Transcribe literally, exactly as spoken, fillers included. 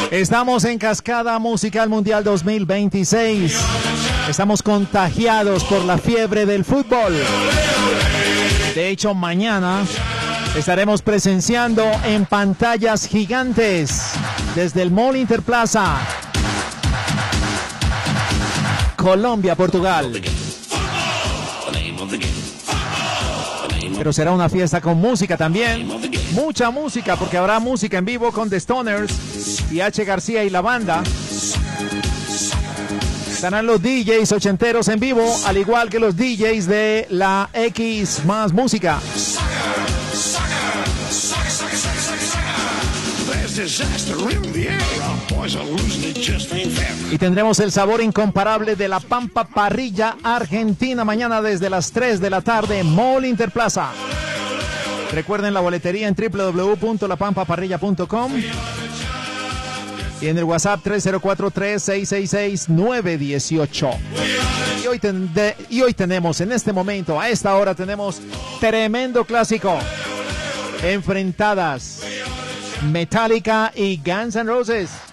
Estamos en Cascada Musical Mundial dos mil veintiséis. Estamos contagiados por la fiebre del fútbol. De hecho, mañana estaremos presenciando en pantallas gigantes desde el Mall Interplaza Colombia, Portugal. Pero será una fiesta con música también. Mucha música, porque habrá música en vivo con The Stoners y H. García y la banda. Estarán los D Js ochenteros en vivo, al igual que los D Js de la X más música. Y tendremos el sabor incomparable de la Pampa Parrilla Argentina mañana desde las tres de la tarde, Mall Interplaza. Recuerden la boletería en doble u doble u doble u punto la pampa parrilla punto com y en el WhatsApp tres cero cuatro tres seis seis seis nueve uno ocho. Y hoy, ten de, y hoy tenemos, en este momento, a esta hora, tenemos tremendo clásico. Enfrentadas Metallica y Guns N' Roses.